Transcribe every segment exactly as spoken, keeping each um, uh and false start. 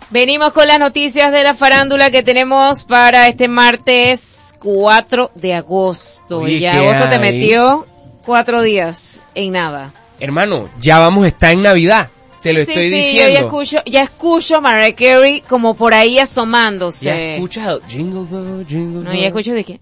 Venimos con las noticias de la farándula que tenemos para este martes cuatro de agosto. Oye, y ya ¿qué agosto hay? te metió cuatro días en nada. Hermano, ya vamos a estar en Navidad. Se lo sí, estoy sí, diciendo. Yo ya escucho, ya escucho a Mariah Carey como por ahí asomándose. Ya escuchas el jingle bell, jingle No, bell. ya escucho de que...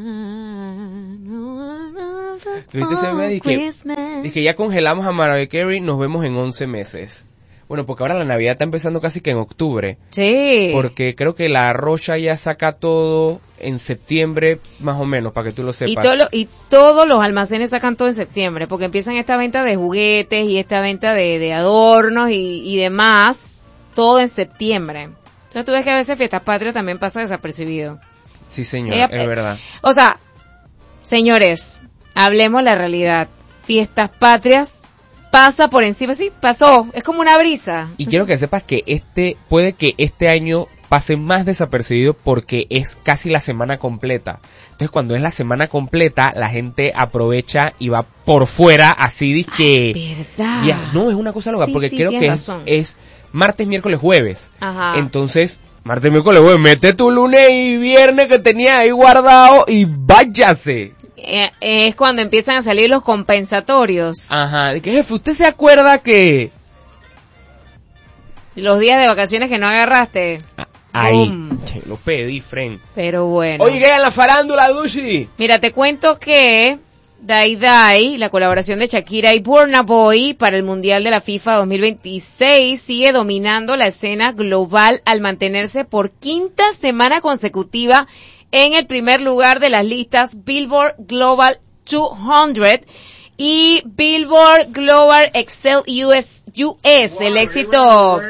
¿Viste ese meme? Dije, dije, ya congelamos a Mariah Carey, nos vemos en once meses. Bueno, porque ahora la Navidad está empezando casi que en octubre. Sí. Porque creo que la Rocha ya saca todo en septiembre, más o menos, para que tú lo sepas. Y, todo lo, y todos los almacenes sacan todo en septiembre, porque empiezan esta venta de juguetes y esta venta de, de adornos y, y demás, todo en septiembre. Entonces tú ves que a veces Fiestas Patrias también pasa desapercibido. Sí, señor, Ella, es verdad. O sea, señores, hablemos la realidad. Fiestas Patrias pasa por encima, sí, pasó, es como una brisa. Y quiero que sepas que este, puede que este año pase más desapercibido porque es casi la semana completa. Entonces cuando es la semana completa, la gente aprovecha y va por fuera así de que... ¿Verdad? Ya, no, es una cosa loca, Sí, porque sí, creo que es, razón. es martes, miércoles, jueves. Ajá. Entonces, martes, miércoles, jueves, mete tu lunes y viernes que tenía ahí guardado y váyase. Eh, es cuando empiezan a salir los compensatorios. Ajá, de que jefe, ¿usted se acuerda que...? Los días de vacaciones que no agarraste. Ahí, Boom. che, lo pedí, friend. Pero bueno. Oye, ¿qué hay en la farándula, Dushi? Mira, te cuento que Dai Dai, la colaboración de Shakira y Burna Boy para el Mundial de la FIFA dos mil veintiséis, sigue dominando la escena global al mantenerse por quinta semana consecutiva en el primer lugar de las listas Billboard Global doscientos y Billboard Global Excel U S, U S. El éxito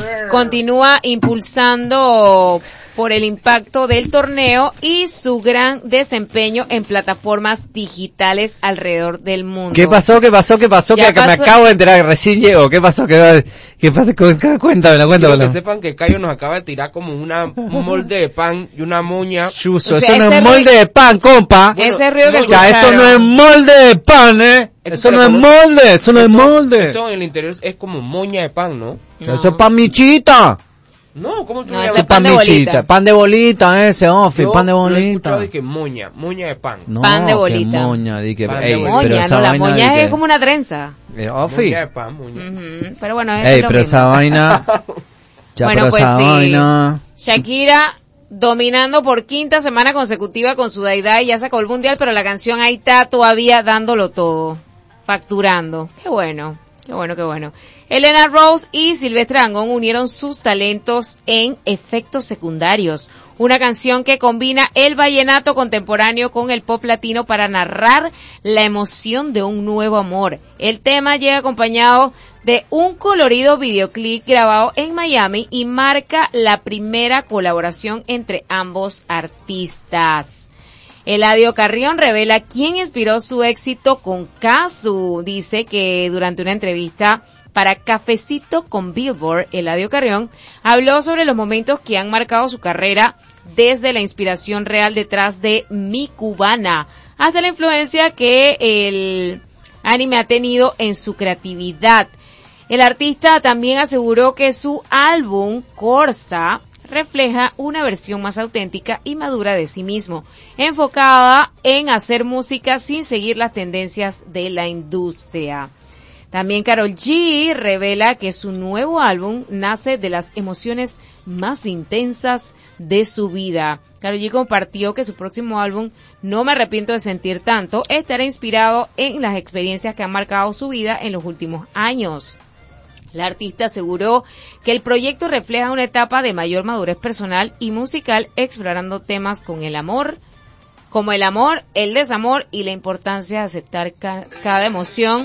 continúa impulsando por el impacto del torneo y su gran desempeño en plataformas digitales alrededor del mundo. ¿Qué pasó? ¿Qué pasó? ¿Qué pasó? Ya Que pasó. me acabo de enterar, recién llegó. ¿Qué pasó? ¿Qué, qué pasó? Cuéntamelo, Quiero cuéntamelo. que sepan que Cayo nos acaba de tirar como una, un molde de pan y una moña. Chuzo, O sea, eso no ese es ruido- molde de pan, compa. Bueno, Ese ruido que no, Ya, eso escucharon. no es molde de pan, ¿eh? Esto Eso te no lo es conozco. molde, eso no es molde. Esto en el interior es como moña de pan, ¿no? No. Eso es pan michita. No, ¿cómo tú No, le ese llamas? es pan de michita. bolita. Pan de bolita ese, Ofi, Yo pan de lo he bolita. escuchado de que moña, moña de pan. No, Pan de que bolita. moña, di que, Pan de ey, bolita. pero Moña, esa no, la vaina moña di es que- como una trenza. eh, Ofi. Moña de pan, moña. Ujú, pero bueno, es, Ey, es lo pero mismo. esa vaina. Ya, Bueno, pero pues esa sí. vaina. Shakira dominando por quinta semana consecutiva con su Dai Dai, ya sacó el mundial, pero la canción ahí está todavía dándolo todo, facturando. Qué bueno, qué bueno, qué bueno. Elena Rose y Silvestre Dangond unieron sus talentos en Efectos Secundarios, una canción que combina el vallenato contemporáneo con el pop latino para narrar la emoción de un nuevo amor. El tema llega acompañado de un colorido videoclip grabado en Miami y marca la primera colaboración entre ambos artistas. Eladio Carrión revela quién inspiró su éxito con Kazu. Dice que durante una entrevista para Cafecito con Billboard, Eladio Carrión habló sobre los momentos que han marcado su carrera, desde la inspiración real detrás de Mi Cubana hasta la influencia que el anime ha tenido en su creatividad. El artista también aseguró que su álbum Corsa refleja una versión más auténtica y madura de sí mismo, enfocada en hacer música sin seguir las tendencias de la industria. También Karol G revela que su nuevo álbum nace de las emociones más intensas de su vida. Karol G compartió que su próximo álbum, No me arrepiento de sentir tanto, estará inspirado en las experiencias que han marcado su vida en los últimos años. La artista aseguró que el proyecto refleja una etapa de mayor madurez personal y musical, explorando temas con el amor, como el amor, el desamor y la importancia de aceptar ca- cada emoción.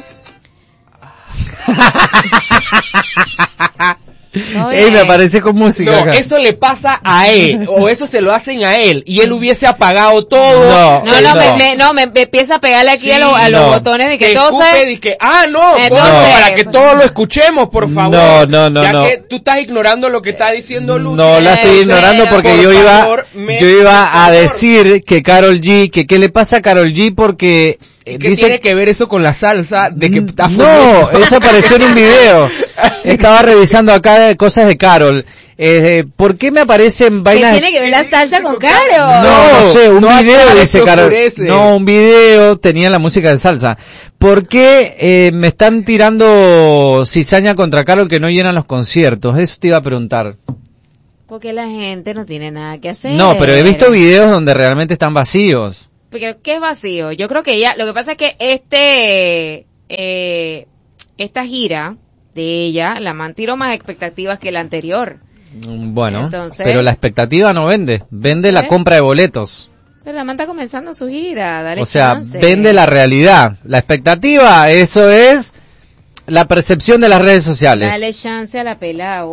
Ey, me aparece con música No, acá. eso le pasa a él, o eso se lo hacen a él, y él hubiese apagado todo. No, No, no, no. me, me- no, me, me empieza a pegarle aquí Sí, a, lo- a los no. botones de que Que entonces... escupe, di que, ah, no, Entonces- ponlo para que todos lo escuchemos, por favor. No, no, no, ya no. que tú estás ignorando lo que está diciendo Lucy. No la estoy Eh, ignorando pero, porque por yo iba, favor, me- yo iba por a favor. decir que Karol G, que qué le pasa a Karol G porque ¿Qué dice... tiene que ver eso con la salsa? De que está no, eso apareció en un video. Estaba revisando acá cosas de Karol. Eh, ¿Por qué me aparecen vainas? ¿Qué tiene que ver la salsa con Karol? No, no sé, un no video dice Karol. No, un video tenía la música de salsa. ¿Por qué eh, me están tirando cizaña contra Karol que no llenan los conciertos? Eso te iba a preguntar. Porque la gente no tiene nada que hacer. No, pero he visto videos donde realmente están vacíos. Porque, ¿qué es vacío? Yo creo que ella, lo que pasa es que este, eh, esta gira de ella, la man tiró más expectativas que la anterior. Bueno, entonces, pero la expectativa no vende, vende ¿sí? la compra de boletos. Pero la man está comenzando su gira, dale O sea, chance. vende la realidad. La expectativa, eso es la percepción de las redes sociales. Dale chance a la pelada,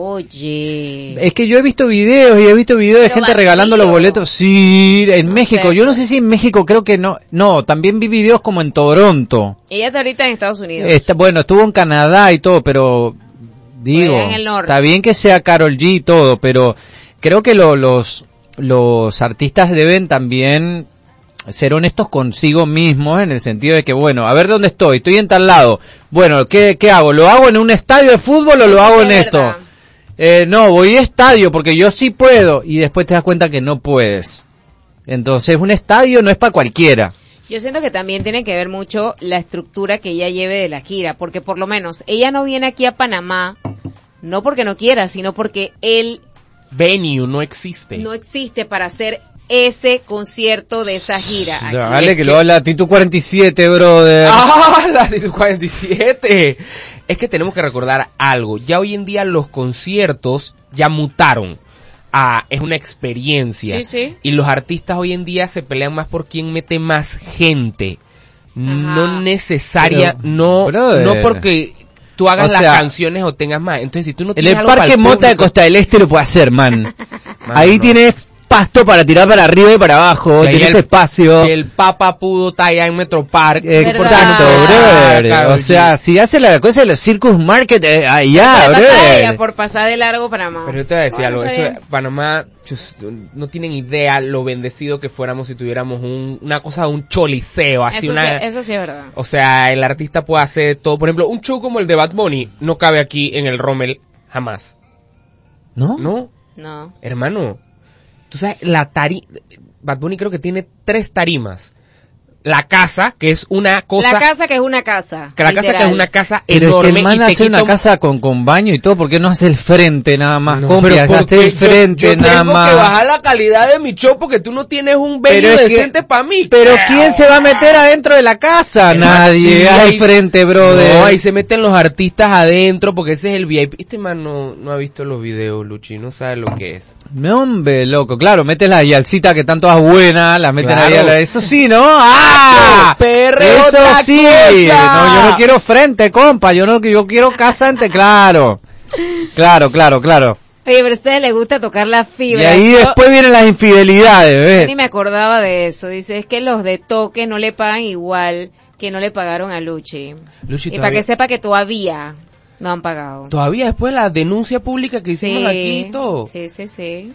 oye. Es que yo he visto videos y he visto videos pero de gente vacío. regalando los boletos. Sí, en no México. Sé. Yo no sé si en México, creo que no. No, también vi videos como en Toronto. Ella está ahorita en Estados Unidos. Está, bueno, estuvo en Canadá y todo, pero digo, en el norte. Está bien que sea Karol G y todo, pero creo que lo, los los artistas deben también ser honestos consigo mismos en el sentido de que, bueno, a ver dónde estoy, estoy en tal lado. Bueno, ¿qué, qué hago? ¿Lo hago en un estadio de fútbol o lo hago en esto? Eh, no, voy a estadio porque yo sí puedo y después te das cuenta que no puedes. Entonces, un estadio no es para cualquiera. Yo siento que también tiene que ver mucho la estructura que ella lleve de la gira, porque por lo menos ella no viene aquí a Panamá, no porque no quiera, sino porque el venue no existe. No existe para hacer ese concierto de esa gira. Aquí Dale, que, que lo haga la Actitud cuarenta y siete, brother. ¡Ah, la Actitud cuarenta y siete! Es que tenemos que recordar algo. Ya hoy en día los conciertos ya mutaron. Ah, es una experiencia. Sí, sí. Y los artistas hoy en día se pelean más por quién mete más gente. Ajá. No necesaria, Pero, no, brother. no porque tú hagas o sea, las canciones o tengas más. Entonces, si tú no tienes en el Parque Mota de Costa del Este lo puedes hacer, man. man Ahí no. tienes pasto para tirar para arriba y para abajo, o sea, tienes el, espacio. El Papa pudo estar allá en Metro Park. Exacto, brother. Ah, o sea, si hace la cosa de los Circus Market, eh, allá, brother. Por pasar de largo Panamá. Pero yo te voy a decir algo, eso, Panamá, just, no tienen idea lo bendecido que fuéramos si tuviéramos un, una cosa, un choliseo, así eso una. Sí, eso sí es verdad. O sea, el artista puede hacer todo. Por ejemplo, un show como el de Bad Bunny no cabe aquí en el Rommel jamás. ¿No? No. No. Hermano. Tú sabes, la tarima, Bad Bunny creo que tiene tres tarimas. La casa, que es una cosa... La casa que es una casa. Que la casa que es una casa pero enorme. Es que el man hace una casa con, con baño y todo, ¿por qué no hace el frente nada más? No, Compra, pero hazte el frente yo, yo nada tengo más. que bajar la calidad de mi show porque tú no tienes un venue decente para mí. Pero ¿quién se va a meter adentro de la casa? El Nadie, haz el frente, brother. No, ahí se meten los artistas adentro porque ese es el V I P. Este man no, no ha visto los videos, Luchi, no sabe lo que es. No, hombre, loco, claro, metes la yalcita que están todas buenas, las meten claro. ahí a la... Eso sí, ¿no? ¡Ah! Perreo, eso sí, cosa. no, yo no quiero frente, compa, yo no, yo quiero casante, claro, claro, claro, claro. Oye, pero a ustedes les gusta tocar la fibra. Y ahí yo, después vienen las infidelidades, ¿ves? Yo ni me acordaba de eso, dice, es que los de toque no le pagan igual que no le pagaron a Luchi. Luchi y para que sepa que todavía no han pagado. Todavía después de la denuncia pública que hicimos sí, aquí y todo. Sí, sí, sí.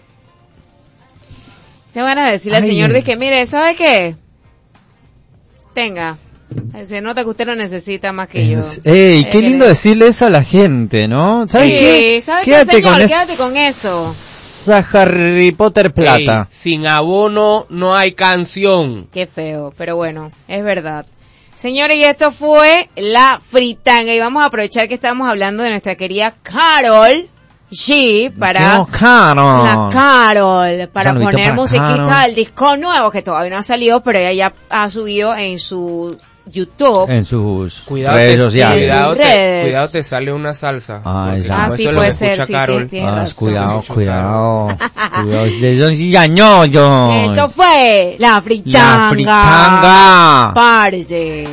Le van a decirle al señor, dice que mire, ¿sabe qué? Tenga, se nota que usted lo necesita más que yo. Ey, eh, qué lindo le... decirle eso a la gente, ¿no? ¿Sabes sí, qué? ¿sabe quédate, qué, señor? con Quédate es... con eso. Esa Harry Potter plata. Ey, sin abono no hay canción. Qué feo, pero bueno, es verdad. Señores, y esto fue La Fritanga, y vamos a aprovechar que estamos hablando de nuestra querida Karol G para no, Karol. la Karol para Saludito poner para musiquita Karol. del disco nuevo que todavía no ha salido, pero ella ya ha subido en su YouTube, en sus cuidado redes te, sociales. Cuidado te, cuidado te sale una salsa. Ay, ya. Ah, sí puede ser, sí, tienes, tienes ah, razón. cuidado, cuidado. Cuidado, de yo, yo. Esto fue La Fritanga. La Fritanga. Párese.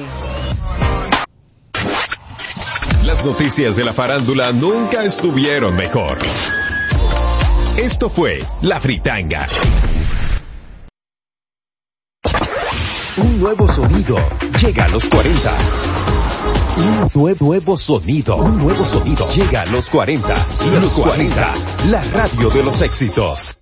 Las noticias de la farándula nunca estuvieron mejor. Esto fue La Fritanga. Un nuevo sonido llega a los cuarenta. Un nuevo, nuevo sonido. Un nuevo sonido llega a los cuarenta. Los cuarenta, la radio de los éxitos.